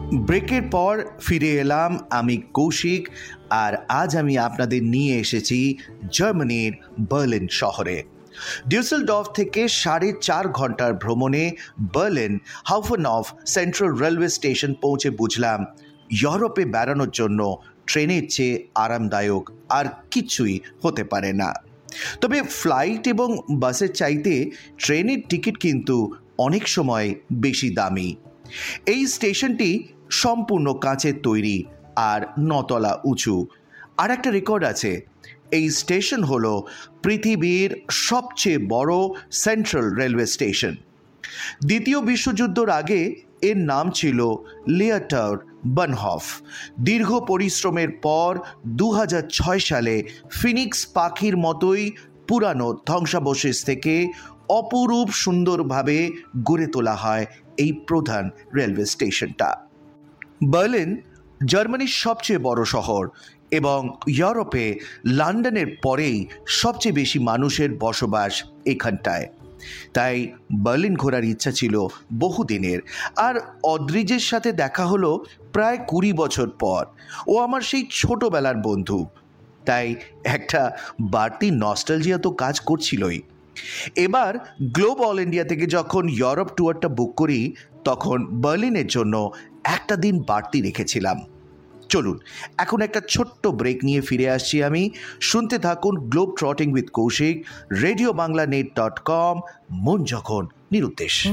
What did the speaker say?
ব্রেকের পর ফিরে এলাম আমি কৌশিক, আর আজ আমি আপনাদের নিয়ে এসেছি জার্মানির বার্লিন শহরে। ডিউসেলডর্ফ থেকে 4.5 ঘন্টার ভ্রমণে বার্লিন হাউফেনহফ সেন্ট্রাল রেলওয়ে স্টেশন পৌঁছে বুঝলাম ইউরোপে বেড়ানোর জন্য ট্রেনের চেয়ে আরামদায়ক আর কিছুই হতে পারে না। তবে ফ্লাইট এবং বাসের চাইতে ট্রেনের টিকিট কিন্তু অনেক সময় বেশি দামি। এই স্টেশনটি সম্পূর্ণ কাঁচের তৈরি আর 9 তলা উঁচু। আর একটা রেকর্ড আছে, এই স্টেশন হলো পৃথিবীর সবচেয়ে বড় সেন্ট্রাল রেলওয়ে স্টেশন। দ্বিতীয় বিশ্বযুদ্ধের আগে এর নাম ছিল লিয়াটার বানহফ। দীর্ঘ পরিশ্রমের পর 2006 সালে ফিনিক্স পাখির মতোই পুরানো ধ্বংসাবশেষ থেকে অপরূপ সুন্দরভাবে গড়ে তোলা হয় এই প্রধান রেলওয়ে স্টেশনটা। বার্লিন জার্মানির সবচেয়ে বড় শহর এবং ইউরোপে লন্ডনের পরেই সবচেয়ে বেশি মানুষের বসবাস এখানটায়। তাই বার্লিন ঘোরার ইচ্ছা ছিল বহুদিনের, আর অদ্রিজের সাথে দেখা হলো প্রায় 20 বছর পর। ও আমার সেই ছোটবেলার বন্ধু, তাই একটা বাড়তি নস্টালজিয়া তো কাজ করছিলই। এবার গ্লোব অল ইন্ডিয়া থেকে যখন ইউরোপ ট্যুরটা বুক করি তখন বার্লিনের জন্য একটা দিন বাড়তি রেখেছিলাম। চলুন এখন একটা ছোট্ট ব্রেক নিয়ে ফিরে আসছি আমি। শুনতে থাকুন globe ট্রটিং with Kaushik, radio Bangla নেট.com, মন যখন নিরুদ্দেশ।